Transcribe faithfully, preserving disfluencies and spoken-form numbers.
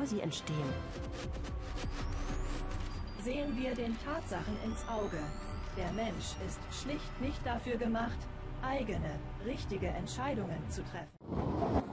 bevor sie entstehen. Sehen wir den Tatsachen ins Auge. Der Mensch ist schlicht nicht dafür gemacht, eigene, richtige Entscheidungen zu treffen.